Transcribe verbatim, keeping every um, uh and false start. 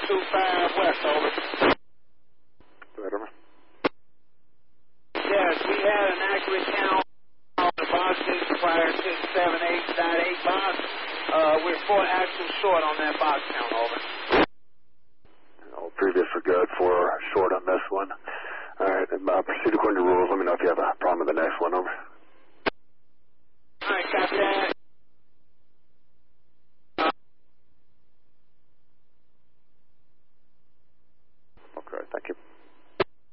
two five West, over. Letterman. Yes, we had an accurate count on the boxes prior to seven eight dot eight box. Uh, we're four axles short on that box count, over.